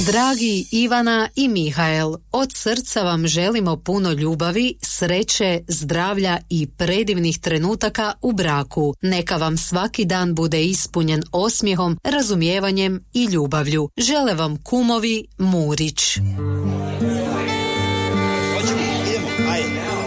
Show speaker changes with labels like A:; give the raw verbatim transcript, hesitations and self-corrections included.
A: Dragi Ivana i Mihael, od srca vam želimo puno ljubavi, sreće, zdravlja i predivnih trenutaka u braku. Neka vam svaki dan bude ispunjen osmijehom, razumijevanjem i ljubavlju. Žele vam kumovi Murić.